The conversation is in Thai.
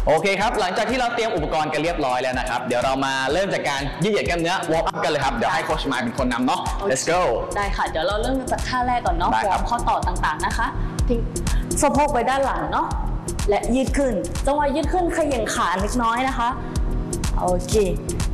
โอเคครับหลังจากที่เราเตรียมอุปกรณ์กันเรียบร้อยแล้วนะครับเดี๋ยวเรามาเริ่มจากการยืดเหยียดกล้ามเนื้อวอร์มอัพกันเลยครับเดี๋ยวให้โค้ชมายเป็นคนนำเนาะ let's go ได้ค่ะเดี๋ยวเราเริ่มจากท่าแรกก่อนเนาะวอร์มข้อต่อต่างๆนะคะทิ้งสะโพกไปด้านหลังเนาะและยืดขึ้นจังหวะยืดขึ้นเขย่งขาเล็กน้อยนะคะโอเค